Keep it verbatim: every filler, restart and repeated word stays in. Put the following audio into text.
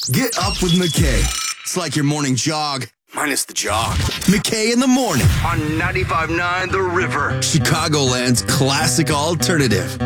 Get up with McKay. It's like your morning jog, minus the jog. McKay in the morning on ninety-five point nine The River. Chicagoland's classic alternative.